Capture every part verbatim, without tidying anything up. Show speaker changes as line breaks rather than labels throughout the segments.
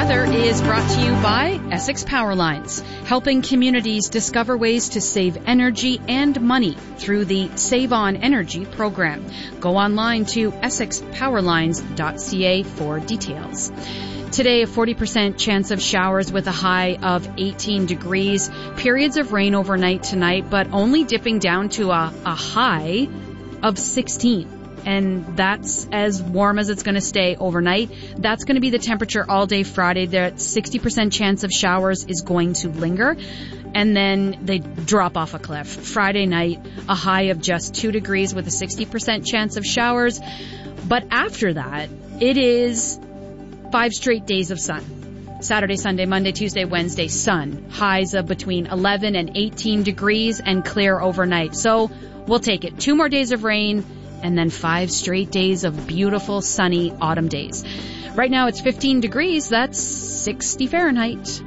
weather is brought to you by Essex Power Lines, helping communities discover ways to save energy and money through the Save On Energy program. Go online to essex powerlines dot c a for details. Today, a forty percent chance of showers with a high of eighteen degrees. Periods of rain overnight tonight, but only dipping down to a, a high of sixteen. And that's as warm as it's going to stay overnight. That's going to be the temperature all day Friday. That sixty percent chance of showers is going to linger. And then they drop off a cliff. Friday night, a high of just two degrees with a sixty percent chance of showers. But after that, it is five straight days of sun. Saturday, Sunday, Monday, Tuesday, Wednesday, sun. Highs of between eleven and eighteen degrees and clear overnight. So we'll take it. Two more days of rain and then five straight days of beautiful, sunny autumn days. Right now it's fifteen degrees. That's sixty Fahrenheit.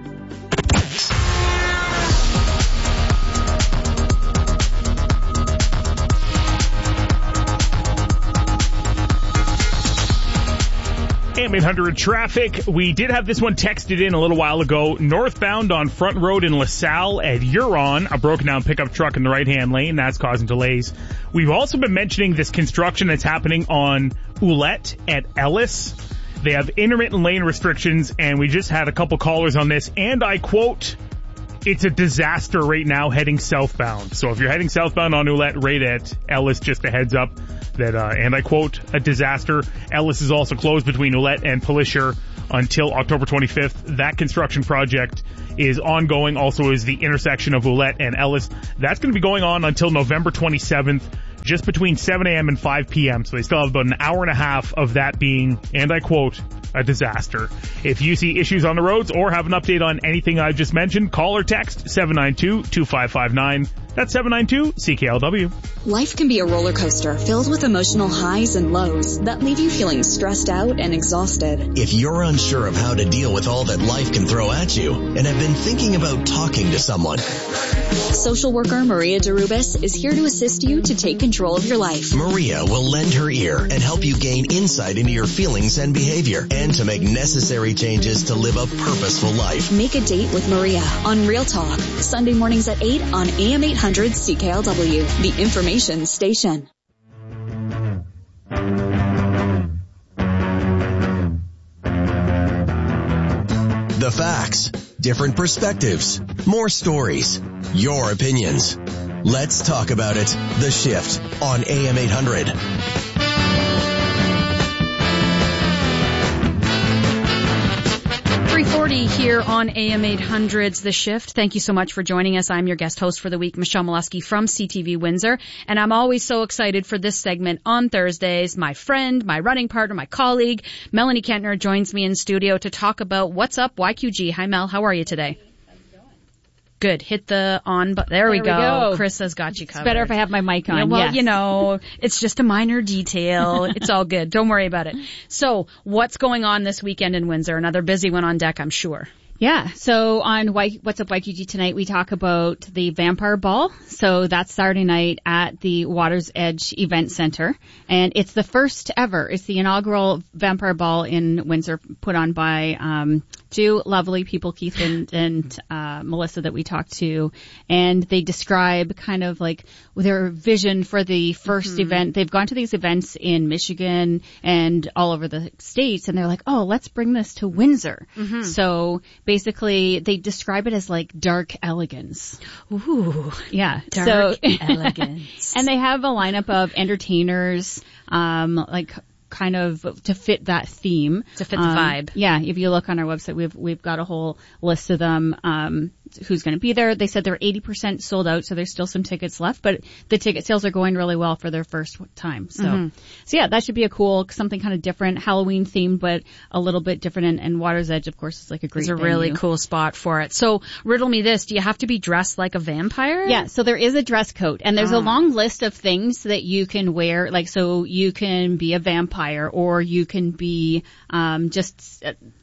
A M eight hundred traffic. We did have this one texted in a little while ago. Northbound on Front Road in LaSalle at Huron, a broken down pickup truck in the right-hand lane. That's causing delays. We've also been mentioning this construction that's happening on Ouellette at Ellis. They have intermittent lane restrictions, and we just had a couple callers on this, and I quote, it's a disaster right now heading southbound. So if you're heading southbound on Ouellette right at Ellis, just a heads up that, uh, and I quote, a disaster. Ellis is also closed between Ouellette and Pelisher until October twenty-fifth. That construction project is ongoing. Also is the intersection of Ouellette and Ellis. That's going to be going on until November twenty-seventh, just between seven a.m. and five p.m. So they still have about an hour and a half of that being, and I quote, a disaster. If you see issues on the roads or have an update on anything I've just mentioned, call or text seven nine two, two five five nine. That's seven nine two C K L W.
Life can be a roller coaster filled with emotional highs and lows that leave you feeling stressed out and exhausted.
If you're unsure of how to deal with all that life can throw at you and have been thinking about talking to someone,
social worker Maria Derubis is here to assist you to take control of your life.
Maria will lend her ear and help you gain insight into your feelings and behavior and to make necessary changes to live a purposeful life.
Make a date with Maria on Real Talk, Sunday mornings at eight on A M eight hundred C K L W, the information station.
The facts, different perspectives, more stories, your opinions. Let's talk about it. The Shift on A M eight hundred.
three forty here on A M eight hundred's The Shift. Thank you so much for joining us. I'm your guest host for the week, Michelle Molesky from C T V Windsor. And I'm always so excited for this segment on Thursdays. My friend, my running partner, my colleague, Melanie Kentner joins me in studio to talk about What's Up Y Q G. Hi, Mel. How are you today? Good. Hit the on button. There, there we, go. we go. Chris has got you covered.
It's better if I have my mic on.
Yeah, well,
yes.
you know, it's just a minor detail. It's all good. Don't worry about it. So, what's going on this weekend in Windsor? Another busy one on deck, I'm sure.
Yeah. So on y- What's Up Y Q G tonight, we talk about the Vampire Ball. So that's Saturday night at the Water's Edge Event Center. And it's the first ever. It's the inaugural Vampire Ball in Windsor put on by um two lovely people, Keith and, and uh Melissa, that we talked to. And they describe kind of like their vision for the first mm-hmm. event. They've gone to these events in Michigan and all over the states. And they're like, oh, let's bring this to Windsor. Mm-hmm. So basically, they describe it as like dark elegance.
Ooh.
Yeah.
Dark
so,
elegance.
And they have a lineup of entertainers, um, like kind of to fit that theme.
To fit the
um,
vibe.
Yeah. If you look on our website, we've, we've got a whole list of them. Um, who's going to be there. They said they're eighty percent sold out, so there's still some tickets left, but the ticket sales are going really well for their first time. So, mm-hmm. so yeah, that should be a cool, something kind of different, Halloween themed, but a little bit different. And, and Water's Edge, of course, is like a great
It's a
venue.
really cool spot for it. So riddle me this. Do you have to be dressed like a vampire?
Yeah, so there is a dress code, and there's
ah.
a long list of things that you can wear. Like, so you can be a vampire, or you can be um just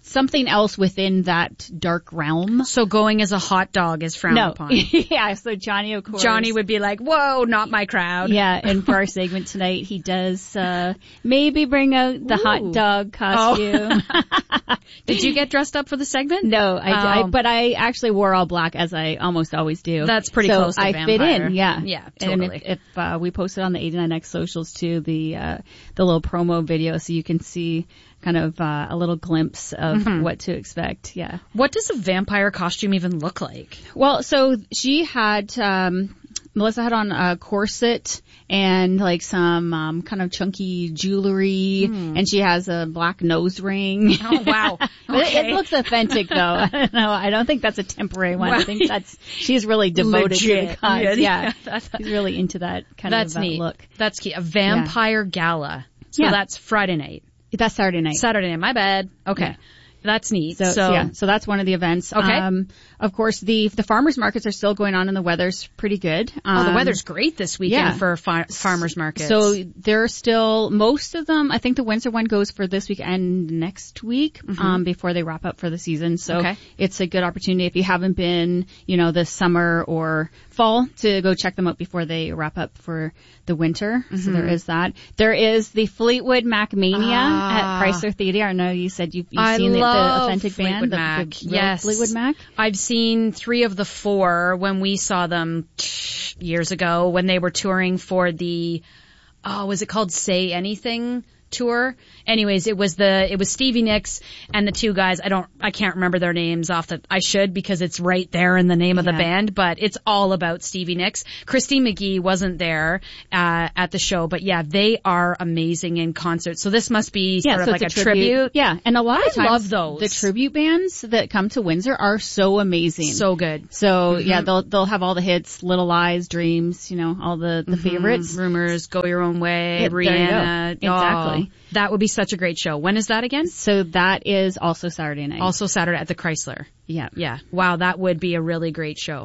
something else within that dark realm.
So going as a hot dog is frowned
No.
upon.
Yeah, so Johnny, of course.
Johnny would be like, whoa, not my crowd.
Yeah, and for our segment tonight, he does uh maybe bring out the
Ooh.
hot dog costume.
Oh. Did you get dressed up for the segment?
No, I, I
Oh.
but I actually wore all black, as I almost always do.
That's pretty
so
close to
I
vampire.
fit in, yeah.
Yeah,
And
totally.
if, if uh, we posted on the eighty-nine X socials too, the uh, the little promo video, so you can see kind of uh, a little glimpse of
Mm-hmm.
what to expect. Yeah.
What does a vampire costume even look like?
Well, so she had, um, Melissa had on a corset and like some um, kind of chunky jewelry, and she has a black nose ring.
Hmm. Oh, wow.
But it-
Okay.
it looks authentic though. I don't know. I don't think that's a temporary one. I
Wow.
think that's, she's really devoted to the
Legit.
cause.
Yeah,
Yeah.
that's-
She's really into that kind
That's
of uh,
neat.
look.
That's key. A vampire gala. So
Yeah.
that's Friday night.
That's Saturday night.
Saturday night. My bad. Okay.
Yeah.
That's neat.
So,
So,
yeah, so that's one of the events.
Okay.
Um, of course, the the farmers markets are still going on, and the weather's pretty good.
oh, the
Um,
weather's great this weekend
yeah.
for far- farmers markets.
So there are still, most of them, I think the Windsor one goes for this week and next week, um, before they wrap up for the season. So
Okay.
it's a good opportunity if you haven't been, you know, this summer or fall to go check them out before they wrap up for the winter. So there is that. There is the Fleetwood Mac Mania
Ah.
at Chrysler Theater. I know you said you've, you've
I
seen the, the
love
authentic
Fleetwood
band, the-
Mac.
the, real
Yes.
Fleetwood Mac.
I've seen three of the four when we saw them years ago when they were touring for the, oh, was it called Say Anything tour? Anyways, it was the, it was Stevie Nicks and the two guys. I don't, I can't remember their names off the, I should because it's right there in the name of the
Yeah.
band, but it's all about Stevie Nicks. Christine McGee wasn't there, uh, at the show, but yeah, they are amazing in concert. So this must be sort of
so
like a
it's
tribute.
Yeah, and a lot
I
of times
love those.
the tribute bands that come to Windsor are so amazing.
So good.
So yeah, they'll they'll have all the hits, Little Lies, Dreams, you know, all the the favorites.
Rumors, Go Your Own Way,
Yeah, there you go.
Rihanna.
Exactly.
Oh, that would be such a great show. When is that again?
So that is also Saturday night.
Also Saturday at the Chrysler.
yeah.
Yeah. Wow, that would be a really great show.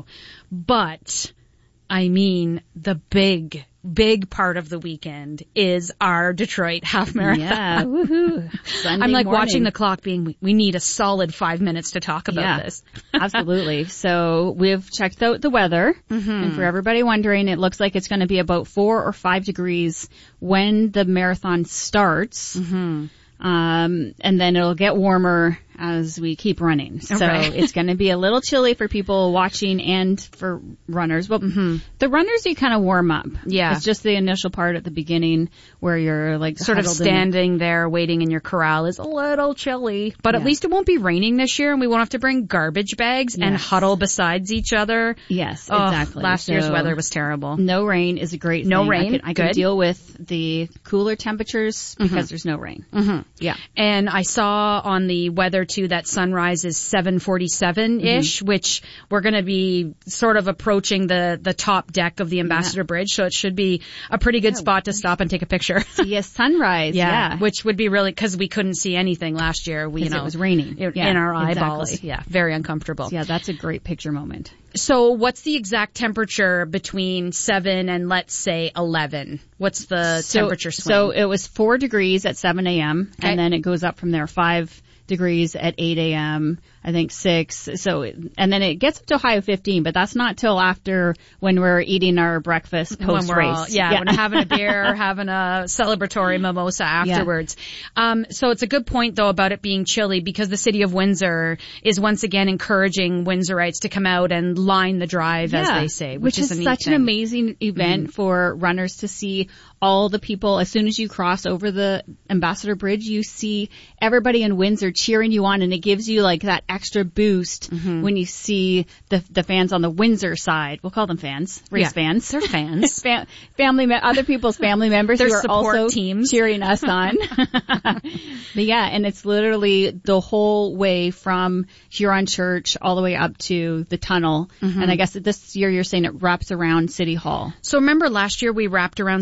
But, I mean, the big, big part of the weekend is our Detroit half marathon.
Yeah, woohoo. Sunday
I'm like
morning.
watching the clock being, we, we need a solid five minutes to talk about
Yeah.
this.
Absolutely. So we've checked out the weather, and for everybody wondering, it looks like it's going to be about four or five degrees when the marathon starts. Mm-hmm. Um, and then it'll get warmer as we keep running. So
Okay.
it's going to be a little chilly for people watching and for runners. Well, the runners you kind of warm up.
Yeah.
It's just the initial part at the beginning where you're like
Sort of
huddled in the-
standing there waiting in your corral is a little chilly, but at
Yeah.
least it won't be raining this year and we won't have to bring garbage bags and
Yes.
huddle besides each other.
Yes,
Ugh,
exactly.
last year's
So-
weather was terrible.
No rain is a great
No
thing.
rain,
I can, I can
good.
deal with the cooler temperatures because there's no rain. Mm-hmm. Yeah.
And I saw on the weather too that sunrise is seven forty-seven-ish,
Mm-hmm.
which we're going to be sort of approaching the, the top deck of the Ambassador Bridge. So it should be a pretty good spot to stop and take a picture.
Yes, sunrise. Yeah.
Which would be really, cause we couldn't see anything last year. We, you
'Cause
know,
it was raining.
in,
Yeah,
in our eyeballs.
exactly.
Yeah. Very uncomfortable.
Yeah, that's a great picture moment.
So what's the exact temperature between seven and let's say eleven? What's the
So-
temperature swing?
So it was four degrees at seven a.m.
Okay.
and then it goes up from there five degrees at eight a.m. I think six. So, it, and then it gets up to a high of fifteen, but that's not till after when we're eating our breakfast
when
post
we're
race.
all, yeah, when having a beer, having a celebratory mimosa afterwards. Um, so it's a good point though about it being chilly because the city of Windsor is once again encouraging Windsorites to come out and line the drive, as they say, which,
which
is,
is
a neat
such
thing.
an amazing event for runners to see all the people. As soon as you cross over the Ambassador Bridge, you see everybody in Windsor cheering you on, and it gives you like that extra boost when you see the the fans on the Windsor side. We'll call them fans, race
Yeah,
fans.
they're fans.
Fam- family, me- other people's family members
Their
who are
support
also
teams.
cheering us on. But yeah, and it's literally the whole way from Huron Church all the way up to the tunnel. And I guess this year you're saying it wraps around City Hall.
So remember last year we wrapped around City Hall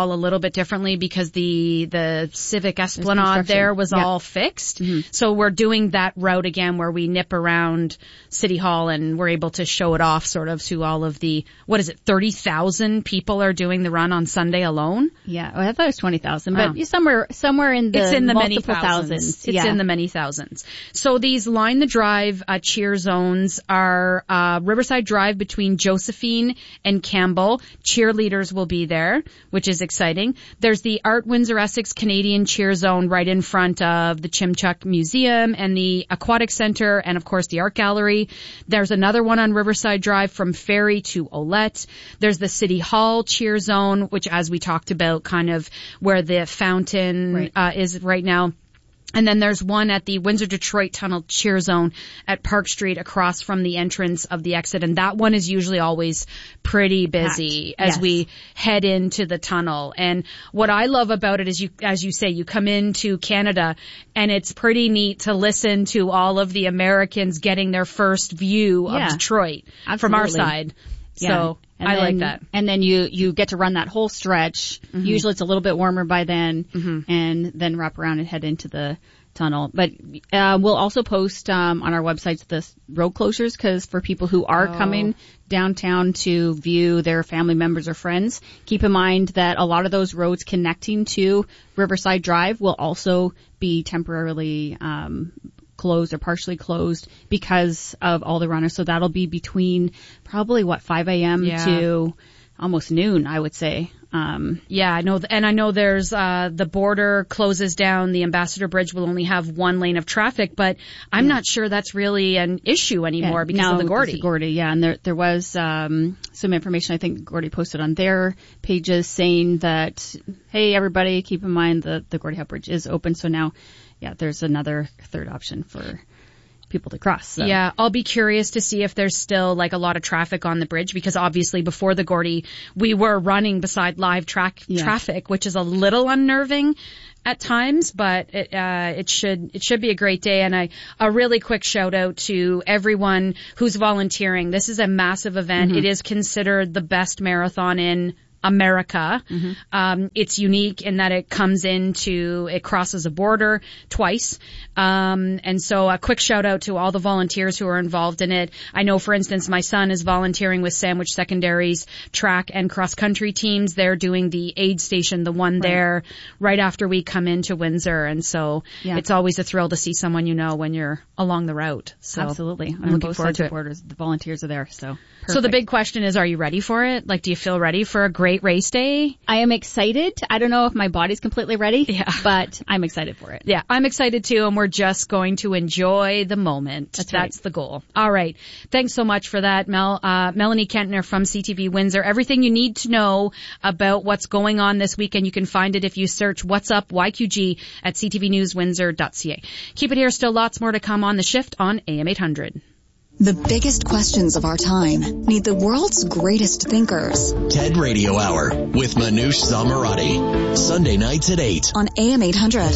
Hall a little bit differently because the the Civic Esplanade there was yeah. all fixed. Mm-hmm. So we're doing that route again where we nip around City Hall and we're able to show it off sort of to all of the, what is it, thirty thousand people are doing the run on Sunday alone?
Yeah, well, I thought it was twenty thousand, but oh. somewhere somewhere in the
It's in the many
thousands.
thousands. It's
yeah.
in the many thousands. So these Line the Drive uh, cheer zones are uh, Riverside Drive between Josephine and Campbell. Cheerleaders will be there, which is exciting. There's the Art Windsor Essex Canadian Cheer Zone right in front of the Chimchuk Museum and the Aquatic Center and, of course, the Art Gallery. There's another one on Riverside Drive from Ferry to Olette. There's the City Hall Cheer Zone, which, as we talked about, kind of where the fountain right. uh, is right now. And then there's one at the Windsor-Detroit Tunnel Cheer Zone at Park Street across from the entrance of the exit. And that one is usually always pretty busy Packed. as yes. we head into the tunnel. And what I love about it is, you, as you say, you come into Canada and it's pretty neat to listen to all of the Americans getting their first view yeah. of Detroit Absolutely. from our side.
Yeah.
So
and
I
then,
like that.
And then you, you get to run that whole stretch. Mm-hmm. Usually it's a little bit warmer by then mm-hmm. and then wrap around and head into the tunnel. But, uh, we'll also post, um, on our websites the road closures because for people who are oh. coming downtown to view their family members or friends, keep in mind that a lot of those roads connecting to Riverside Drive will also be temporarily, um, closed or partially closed because of all the runners. So that'll be between probably what five a.m.
Yeah.
to almost noon, I would say. Um,
yeah, I know, th- and I know there's uh the border closes down. The Ambassador Bridge will only have one lane of traffic, but I'm yeah. not sure that's really an issue anymore yeah, because
now
of the Gordy.
The Gordy, yeah, and there there was um some information I think Gordy posted on their pages saying that, hey, everybody, keep in mind the the Gordie Howe Bridge is open. So now, yeah, there's another third option for people to cross. So.
Yeah, I'll be curious to see if there's still like a lot of traffic on the bridge because obviously before the Gordy we were running beside live track yeah. traffic, which is a little unnerving at times, but it, uh, it should, it should be a great day. And I, a really quick shout out to everyone who's volunteering. This is a massive event. Mm-hmm. It is considered the best marathon in America. Mm-hmm. Um, it's unique in that it comes into, it crosses a border twice. Um, and so a quick shout out to all the volunteers who are involved in it. I know, for instance, my son is volunteering with Sandwich Secondary's track and cross country teams. They're doing the aid station, the one right. there right after we come into Windsor. And so yeah. it's always a thrill to see someone you know when you're along the route. So
absolutely.
I'm looking forward to it.
Borders, the volunteers are there. So perfect.
So the big question is, are you ready for it? Like, do you feel ready for a great race day?
I am excited. I don't know if my body's completely ready,
yeah.
but I'm excited for it.
Yeah, I'm excited too, and we're just going to enjoy the moment.
That's,
That's
right.
the goal. All right. Thanks so much for that, Mel. Uh, Melanie Kentner from C T V Windsor. Everything you need to know about what's going on this weekend, you can find it if you search What's Up Y Q G at c t v news windsor dot c a. Keep it here. Still lots more to come on The Shift on A M eight hundred.
The biggest questions of our time need the world's greatest thinkers.
TED Radio Hour with Manoush Zomorodi. Sunday nights at eight
on A M eight hundred.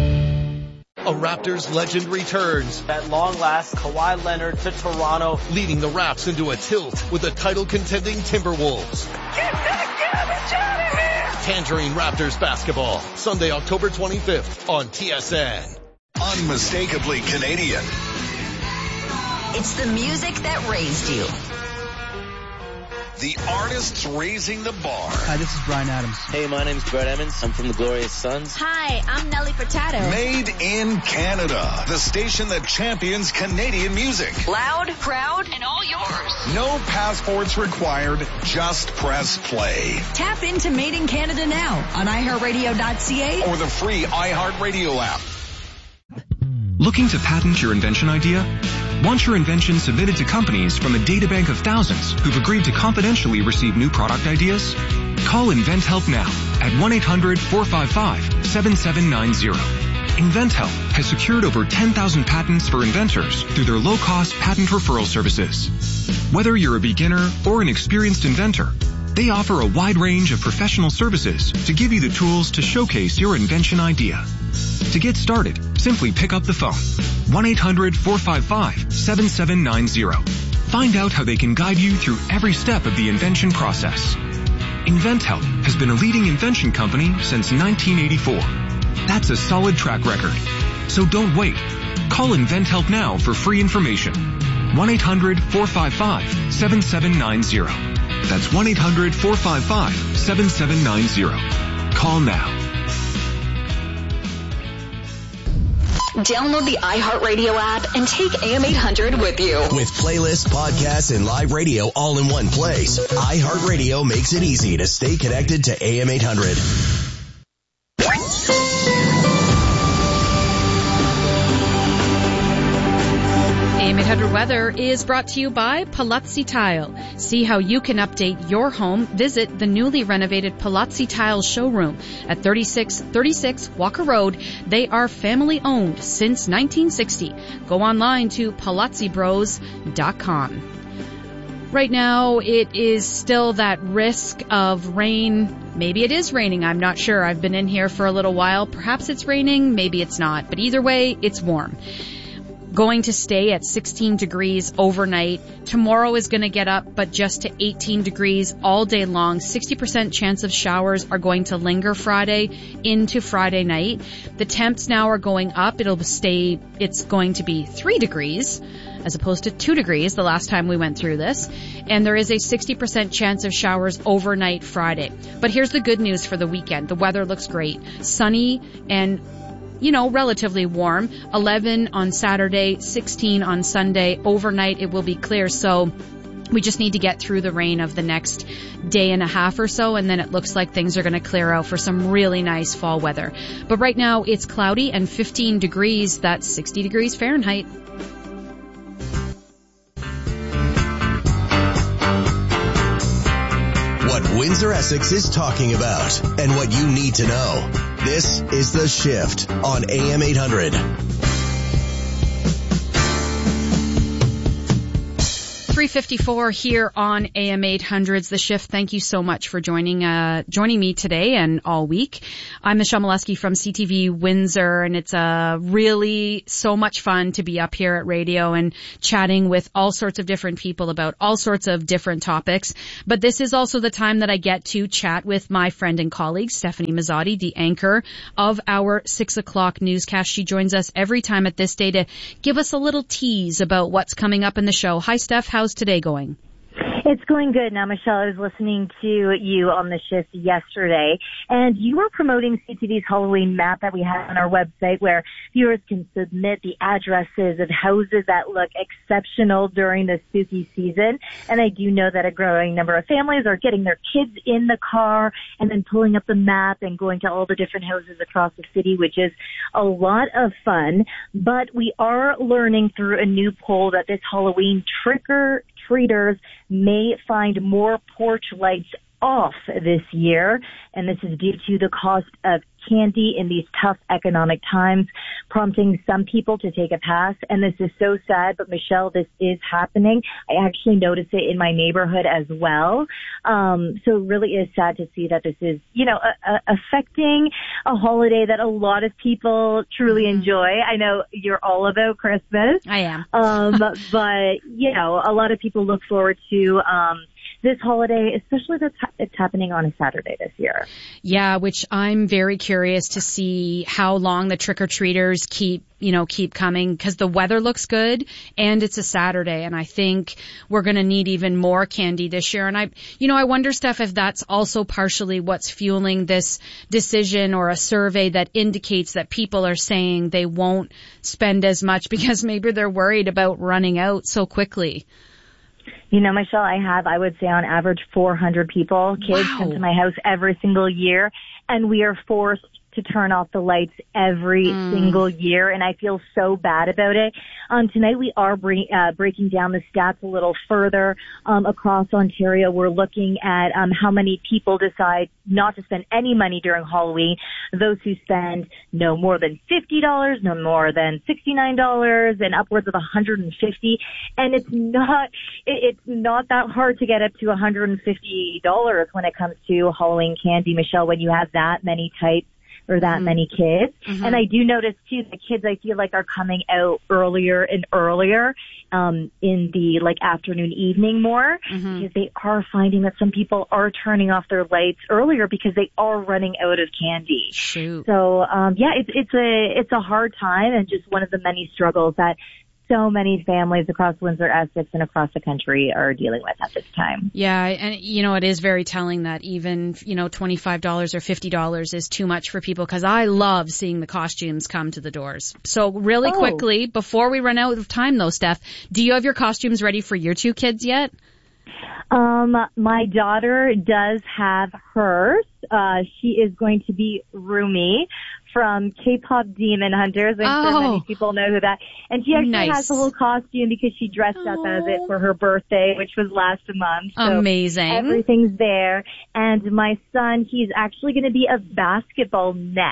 A Raptors legend returns.
At long last, Kawhi Leonard to Toronto,
leading the Raps into a tilt with the title-contending Timberwolves.
Get that garbage out of here!
Tangerine Raptors basketball, Sunday, October twenty-fifth on T S N.
Unmistakably Canadian.
It's the music that raised you.
The artists raising the bar.
Hi, this is Bryan Adams.
Hey, my name's Brett Emmons. I'm from the Glorious Sons.
Hi, I'm Nelly Furtado.
Made in Canada. The station that champions Canadian music.
Loud, proud, and all yours.
No passports required. Just press play.
Tap into Made in Canada now on i heart radio dot c a
or the free iHeartRadio app.
Looking to patent your invention idea? Want your invention submitted to companies from a databank of thousands who've agreed to confidentially receive new product ideas? Call InventHelp now at one eight hundred four five five seven seven nine zero. InventHelp has secured over ten thousand patents for inventors through their low-cost patent referral services. Whether you're a beginner or an experienced inventor, they offer a wide range of professional services to give you the tools to showcase your invention idea. To get started, simply pick up the phone. one eight hundred four five five seven seven nine zero. Find out how they can guide you through every step of the invention process. InventHelp has been a leading invention company since nineteen eighty-four. That's a solid track record. So don't wait. Call InventHelp now for free information. one eight hundred four five five seven seven nine zero. That's one eight hundred four five five seven seven nine zero. Call now.
Download the iHeartRadio app and take A M eight hundred with you.
With playlists, podcasts, and live radio all in one place, iHeartRadio makes it easy to stay connected to A M eight hundred.
A M eight hundred Weather is brought to you by Palazzi Tile. See how you can update your home. Visit the newly renovated Palazzi Tile showroom at thirty-six thirty-six Walker Road. They are family owned since nineteen sixty. Go online to palazzi bros dot com. Right now, it is still that risk of rain. Maybe it is raining. I'm not sure. I've been in here for a little while. Perhaps it's raining. Maybe it's not. But either way, it's warm. Going to stay at sixteen degrees overnight. Tomorrow is going to get up, but just to eighteen degrees all day long. sixty percent chance of showers are going to linger Friday into Friday night. The temps now are going up. It'll stay, it's going to be three degrees as opposed to two degrees the last time we went through this. And there is a sixty percent chance of showers overnight Friday. But here's the good news for the weekend. The weather looks great. Sunny and you know, relatively warm. eleven on Saturday, sixteen on Sunday. Overnight, it will be clear. So we just need to get through the rain of the next day and a half or so, and then it looks like things are going to clear out for some really nice fall weather. But right now, it's cloudy and fifteen degrees. That's sixty degrees Fahrenheit.
What Windsor Essex is talking about and what you need to know. This is The Shift on A M eight hundred.
three fifty-four here on A M eight hundred's The Shift. Thank you so much for joining uh joining me today and all week. I'm Michelle Molesky from C T V Windsor, and it's uh really so much fun to be up here at radio and chatting with all sorts of different people about all sorts of different topics. But this is also the time that I get to chat with my friend and colleague, Stephanie Mazzotti, the anchor of our six o'clock newscast. She joins us every time at this day to give us a little tease about what's coming up in the show. Hi, Steph. How's today going?
It's going good. Now, Michelle, I was listening to you on the shift yesterday, and you were promoting C T V's Halloween map that we have on our website where viewers can submit the addresses of houses that look exceptional during the spooky season. And I do know that a growing number of families are getting their kids in the car and then pulling up the map and going to all the different houses across the city, which is a lot of fun. But we are learning through a new poll that this Halloween trick-or treaters may find more porch lights off this year, and this is due to the cost of candy in these tough economic times, prompting some people to take a pass. And this is so sad, but Michelle, this is happening. I actually noticed it in my neighborhood as well. Um, so it really is sad to see that this is, you know, a, a affecting a holiday that a lot of people truly enjoy. I know you're all about Christmas.
I am.
um, but, you know, a lot of people look forward to, um, this holiday, especially that it's happening on a Saturday this year.
Yeah, which I'm very curious to see how long the trick-or-treaters keep, you know, keep coming, because the weather looks good and it's a Saturday, and I think we're going to need even more candy this year. And I, you know, I wonder, Steph, if that's also partially what's fueling this decision or a survey that indicates that people are saying they won't spend as much because maybe they're worried about running out so quickly.
You know, Michelle, I have, I would say on average, four hundred people, kids
Wow.
come to my house every single year, and we are forced to turn off the lights every mm. single year, and I feel so bad about it. Um, tonight we are bre- uh, breaking down the stats a little further um, across Ontario. We're looking at um, how many people decide not to spend any money during Halloween. Those who spend no more than fifty dollars, no more than sixty-nine dollars, and upwards of one hundred fifty dollars. And it's not, it, it's not that hard to get up to one hundred fifty dollars when it comes to Halloween candy, Michelle, when you have that many types, or that mm-hmm. many kids. Mm-hmm. And I do notice too, the kids I feel like are coming out earlier and earlier, um, in the like afternoon, evening more, mm-hmm. because they are finding that some people are turning off their lights earlier because they are running out of candy.
Shoot.
So, um, yeah, it's, it's a, it's a hard time and just one of the many struggles that so many families across Windsor, Essex, and across the country are dealing with at this time.
Yeah, and you know, it is very telling that even, you know, twenty-five dollars or fifty dollars is too much for people, because I love seeing the costumes come to the doors. So really oh. quickly, before we run out of time though, Steph, do you have your costumes ready for your two kids yet?
Um, my daughter does have hers. Uh, she is going to be Rumi from K-pop Demon Hunters. I'm oh. sure many people know who that. And she actually nice. has a little costume because she dressed up as it for her birthday, which was last month. So
amazing.
Everything's there. And my son, he's actually going to be a basketball net.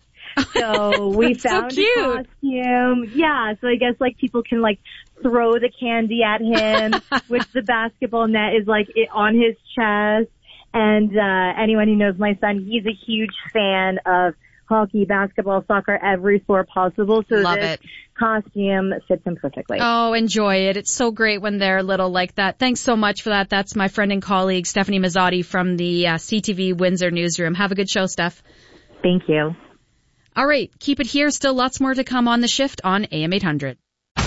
So we found
so cute.
a costume. Yeah, so I guess like people can like throw the candy at him, which the basketball net is like it on his chest. And uh anyone who knows my son, he's a huge fan of hockey, basketball, soccer, every sport possible. So
Love
this
it.
costume fits him perfectly.
Oh, enjoy it. It's so great when they're little like that. Thanks so much for that. That's my friend and colleague, Stephanie Mazzotti from the uh, C T V Windsor newsroom. Have a good show, Steph.
Thank you.
All right. Keep it here. Still lots more to come on The Shift on A M eight hundred.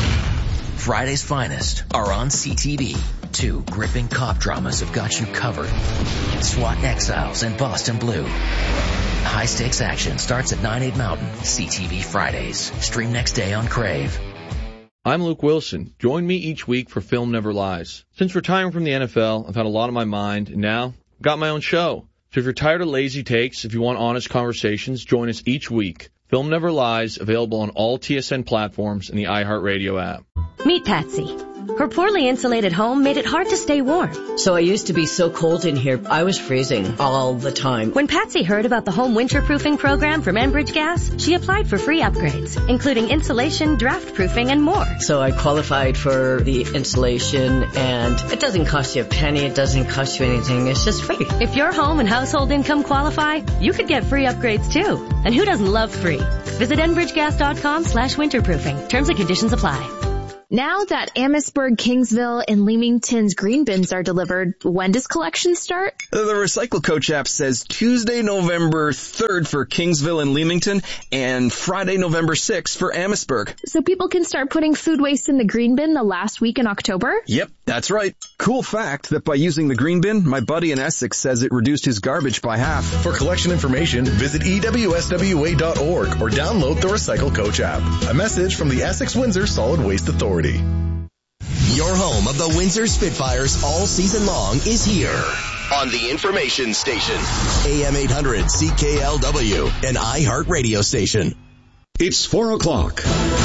Friday's finest are on C T V. Two gripping cop dramas have got you covered. SWAT Exiles and Boston Blue. High-stakes action starts at nine, eight Mountain. C T V Fridays. Stream next day on Crave.
I'm Luke Wilson. Join me each week for Film Never Lies. Since retiring from the N F L, I've had a lot on my mind, and now I've got my own show. So if you're tired of lazy takes, if you want honest conversations, join us each week. Film Never Lies, available on all T S N platforms and the iHeartRadio app.
Meet Patsy. Her poorly insulated home made it hard to stay warm.
So I used to be so cold in here, I was freezing all the time.
When Patsy heard about the home winterproofing program from Enbridge Gas, she applied for free upgrades, including insulation, draft proofing, and more.
So I qualified for the insulation, and it doesn't cost you a penny, it doesn't cost you anything, it's just free.
If your home and household income qualify, you could get free upgrades too. And who doesn't love free? Visit enbridgegas.com slash winterproofing. Terms and conditions apply.
Now that Amherstburg, Kingsville, and Leamington's green bins are delivered, when does collection start?
The Recycle Coach app says Tuesday, November third for Kingsville and Leamington, and Friday, November sixth for Amherstburg.
So people can start putting food waste in the green bin the last week in October?
Yep, that's right. Cool fact that by using the green bin, my buddy in Essex says it reduced his garbage by half.
For collection information, visit E W S W A dot org or download the Recycle Coach app. A message from the Essex Windsor Solid Waste Authority.
Your home of the Windsor Spitfires all season long is here
On the information station.
A M eight hundred C K L W, an iHeart radio station.
It's four o'clock.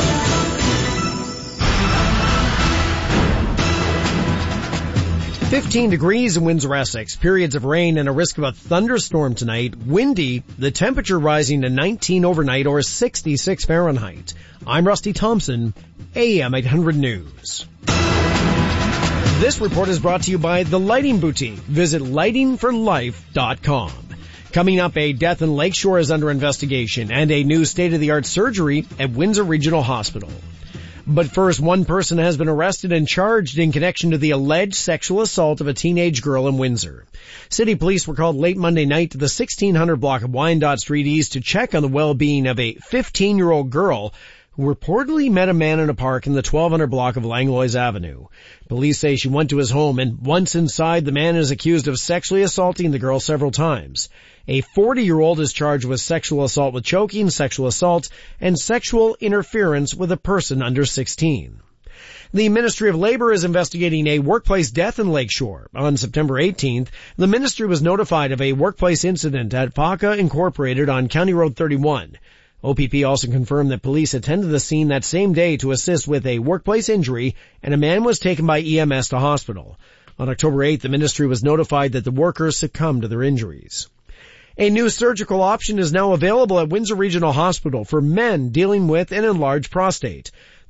fifteen degrees in Windsor, Essex. Periods of rain and a risk of a thunderstorm tonight. Windy. The temperature rising to nineteen overnight or sixty-six Fahrenheit. I'm Rusty Thompson, A M eight hundred News. This report is brought to you by The Lighting Boutique. Visit lighting for life dot com. Coming up, a death in Lakeshore is under investigation and a new state-of-the-art surgery at Windsor Regional Hospital. But first, one person has been arrested and charged in connection to the alleged sexual assault of a teenage girl in Windsor. City police were called late Monday night to the sixteen hundred block of Wyandotte Street East to check on the well-being of a fifteen-year-old girl who reportedly met a man in a park in the twelve hundred block of Langlois Avenue. Police say she went to his home, and once inside, the man is accused of sexually assaulting the girl several times. A forty-year-old is charged with sexual assault with choking, sexual assault, and sexual interference with a person under sixteen. The Ministry of Labor is investigating a workplace death in Lakeshore. On September eighteenth, the ministry was notified of a workplace incident at F A C A Incorporated on County Road thirty-one. O P P also confirmed that police attended the scene that same day to assist with a workplace injury, and a man was taken by E M S to hospital. On October eighth, the ministry was notified that the workers succumbed to their injuries. A new surgical option is now available at Windsor Regional Hospital for men dealing with an enlarged prostate.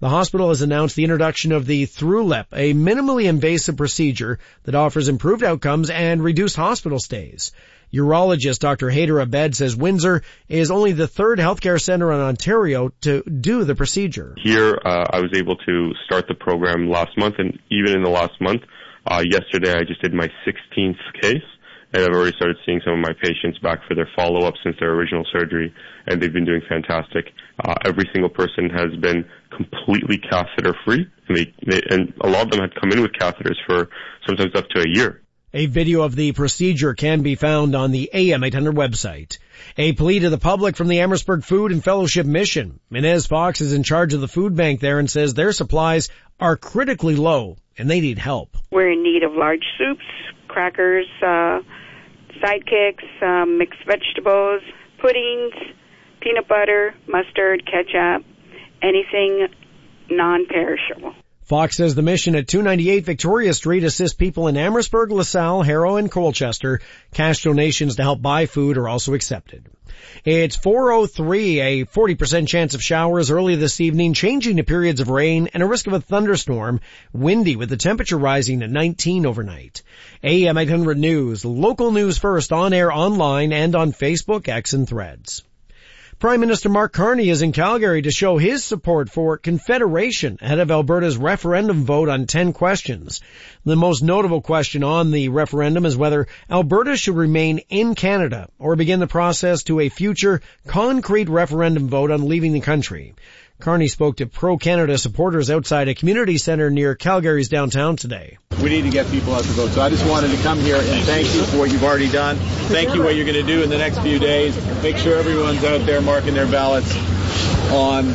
The hospital has announced the introduction of the ThruLip, a minimally invasive procedure that offers improved outcomes and reduced hospital stays. Urologist Doctor Haider Abed says Windsor is only the third healthcare center in Ontario to do the procedure.
Here, uh, I was able to start the program last month, and even in the last month, uh, yesterday I just did my sixteenth case, and I've already started seeing some of my patients back for their follow-up since their original surgery, and they've been doing fantastic. Uh, every single person has been completely catheter-free, and, they, they, and a lot of them had come in with catheters for sometimes up to a year.
A video of the procedure can be found on the A M eight hundred website. A plea to the public from the Amherstburg Food and Fellowship Mission. Inez Fox is in charge of the food bank there and says their supplies are critically low and they need help.
We're in need of large soups, crackers, uh, sidekicks, um, mixed vegetables, puddings, peanut butter, mustard, ketchup, anything non-perishable.
Fox says the mission at two ninety-eight Victoria Street assists people in Amherstburg, LaSalle, Harrow, and Colchester. Cash donations to help buy food are also accepted. It's four oh three, a forty percent chance of showers early this evening, changing to periods of rain and a risk of a thunderstorm. Windy with the temperature rising to nineteen overnight. A M eight hundred News, local news first, on air, online, and on Facebook, X, and Threads. Prime Minister Mark Carney is in Calgary to show his support for Confederation ahead of Alberta's referendum vote on ten questions. The most notable question on the referendum is whether Alberta should remain in Canada or begin the process to a future concrete referendum vote on leaving the country. Carney spoke to pro-Canada supporters outside a community center near Calgary's downtown today.
We need to get people out to vote. So I just wanted to come here and thank you for what you've already done. Thank you what you're going to do in the next few days. Make sure everyone's out there marking their ballots on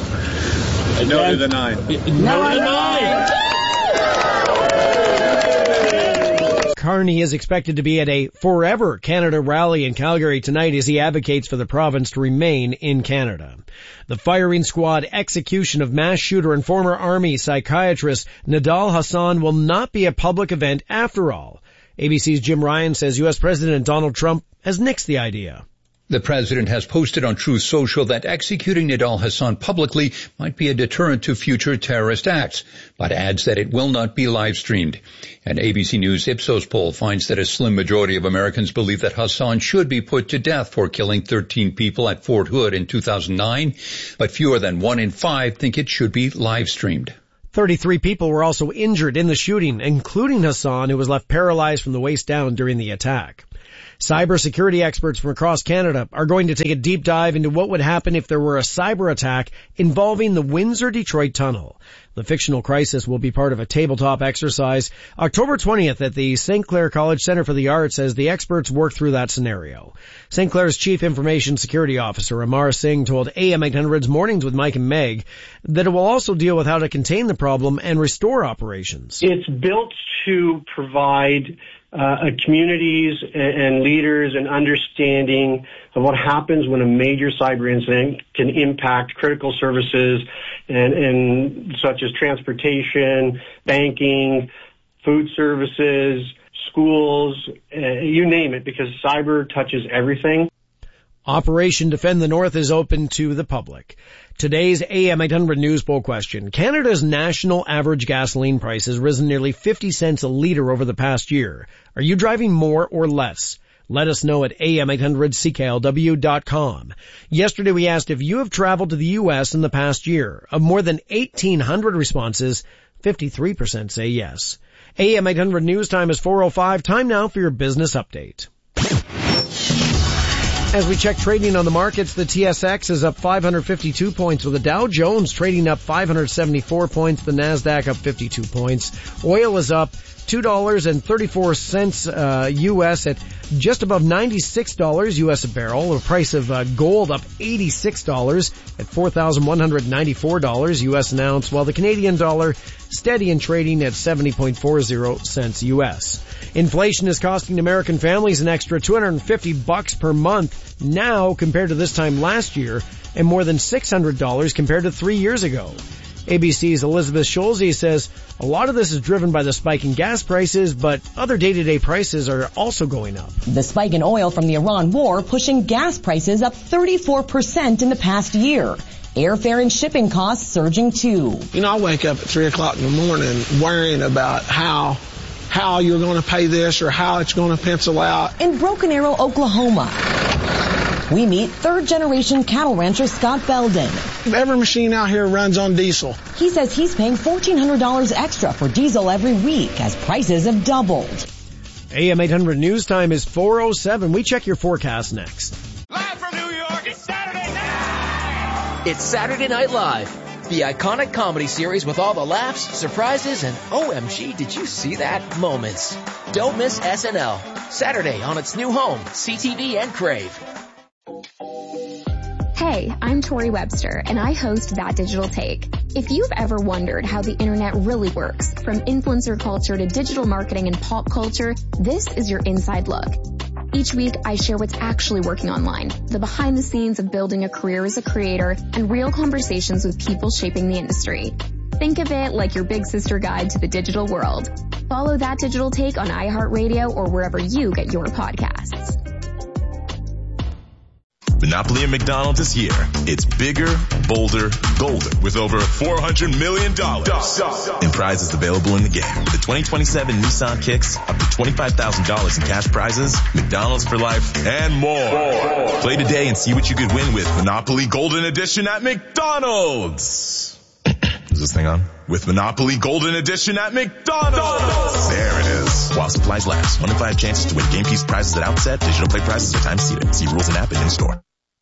no to the nine. No to the nine!
Carney is expected to be at a Forever Canada rally in Calgary tonight as he advocates for the province to remain in Canada. The firing squad execution of mass shooter and former Army psychiatrist Nidal Hasan will not be a public event after all. A B C's Jim Ryan says U S President Donald Trump has nixed the idea.
The president has posted on Truth Social that executing Nidal Hasan publicly might be a deterrent to future terrorist acts, but adds that it will not be live-streamed. An A B C News Ipsos poll finds that a slim majority of Americans believe that Hasan should be put to death for killing thirteen people at Fort Hood in two thousand nine, but fewer than one in five think it should be live-streamed.
thirty-three people were also injured in the shooting, including Hasan, who was left paralyzed from the waist down during the attack. Cybersecurity experts from across Canada are going to take a deep dive into what would happen if there were a cyber attack involving the Windsor-Detroit Tunnel. The fictional crisis will be part of a tabletop exercise October twentieth at the Saint Clair College Center for the Arts as the experts work through that scenario. Saint Clair's Chief Information Security Officer Amar Singh told A M eight hundred's Mornings with Mike and Meg that it will also deal with how to contain the problem and restore operations.
It's built to provide Uh, communities and leaders an understanding of what happens when a major cyber incident can impact critical services and, and such as transportation, banking, food services, schools, uh, you name it, because cyber touches everything.
Operation Defend the North is open to the public. Today's A M eight hundred News poll question. Canada's national average gasoline price has risen nearly fifty cents a litre over the past year. Are you driving more or less? Let us know at A M eight hundred C K L W dot com. Yesterday we asked if you have traveled to the U S in the past year. Of more than eighteen hundred responses, fifty-three percent say yes. A M eight hundred News time is four oh five. Time now for your business update. As we check trading on the markets, the T S X is up five hundred fifty-two points with the Dow Jones trading up five hundred seventy-four points, the Nasdaq up fifty-two points. Oil is up two dollars and thirty-four cents uh, U S at just above ninety-six dollars U S a barrel. The price of uh, gold up eighty-six dollars at four thousand one hundred ninety-four dollars U S an ounce, while the Canadian dollar steady in trading at seventy point four zero cents U S. Inflation is costing American families an extra two hundred fifty bucks per month now compared to this time last year, and more than six hundred dollars compared to three years ago. A B C's Elizabeth Scholze says a lot of this is driven by the spike in gas prices, but other day-to-day prices are also going up.
The spike in oil from the Iran war pushing gas prices up thirty-four percent in the past year.
Airfare and shipping costs surging too.
You know, I wake up at three o'clock in the morning worrying about how how you're going to pay this or how it's going to pencil out.
In Broken Arrow, Oklahoma, we meet third-generation cattle rancher Scott Belden.
Every machine out here runs on diesel.
He says he's paying fourteen hundred dollars extra for diesel every week as prices have doubled.
A M eight hundred News Time is four oh seven. We check your forecast next.
Live from New York, it's Saturday night!
It's Saturday Night Live, the iconic comedy series with all the laughs, surprises, and O M G, did you see that moments. Don't miss S N L, Saturday on its new home, C T V and Crave.
Hey, I'm Tori Webster, and I host That Digital Take. If you've ever wondered how the internet really works, from influencer culture to digital marketing and pop culture, this is your inside look. Each week, I share what's actually working online, the behind the scenes of building a career as a creator, and real conversations with people shaping the industry. Think of it like your big sister guide to the digital world. Follow That Digital Take on iHeartRadio or wherever you get your podcasts.
Monopoly at McDonald's is here. It's bigger, bolder, golder with over four hundred million dollars in prizes available in the game. The twenty twenty-seven Nissan Kicks, up to twenty-five thousand dollars in cash prizes, McDonald's for life, and more. more. Play today and see what you could win with Monopoly Golden Edition at McDonald's. Is this thing on? With Monopoly Golden Edition at McDonald's. There it is. While supplies last. One in five chances to win game piece prizes at outset. Digital play prizes are time seated. See rules and app and in store.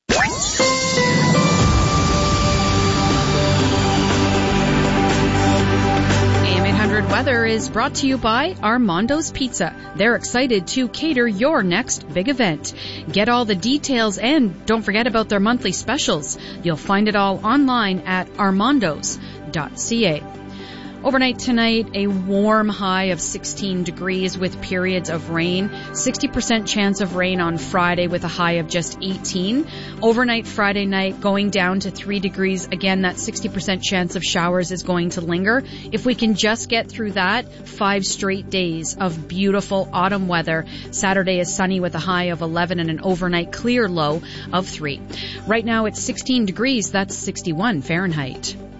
A M eight hundred Weather is brought to you by Armando's Pizza. They're excited to cater your next big event. Get all the details and don't forget about their monthly specials. You'll find it all online at armandos dot c a. Overnight tonight, a warm high of sixteen degrees with periods of rain. sixty percent chance of rain on Friday with a high of just eighteen. Overnight Friday night going down to three degrees. Again, that sixty percent chance of showers is going to linger. If we can just get through that, five straight days of beautiful autumn weather. Saturday is sunny with a high of eleven and an overnight clear low of three. Right now it's sixteen degrees. That's sixty-one Fahrenheit.